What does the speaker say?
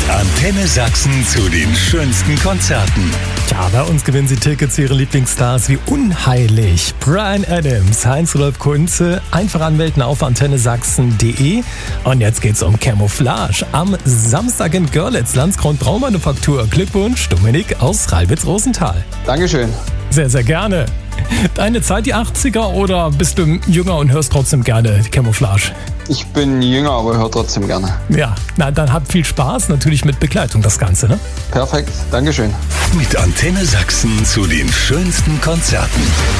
Antenne Sachsen zu den schönsten Konzerten. Tja, bei uns gewinnen Sie Tickets für Ihre Lieblingsstars wie Unheilig, Bryan Adams, Heinz-Rudolf Kunze. Einfach anmelden auf antennesachsen.de. Und jetzt geht's um Camouflage. Am Samstag in Görlitz, Landskrona Braumanufaktur. Glückwunsch, Dominik aus Ralbitz-Rosenthal. Dankeschön. Sehr, sehr gerne. Deine Zeit die 80er oder bist du jünger und hörst trotzdem gerne Camouflage? Ich bin jünger, aber höre trotzdem gerne. Ja, na dann habt viel Spaß, natürlich mit Begleitung das Ganze, ne? Perfekt, Dankeschön. Mit Antenne Sachsen zu den schönsten Konzerten.